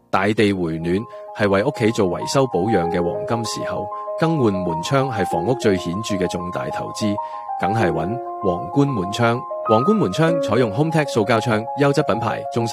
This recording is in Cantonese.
大地回暖係為屋企做維修保養嘅黃金時候，更換門窗係房屋最顯著嘅重大投資，梗係揾皇冠門窗。皇冠門窗採用 HomeTech 塑膠窗，優質品牌，中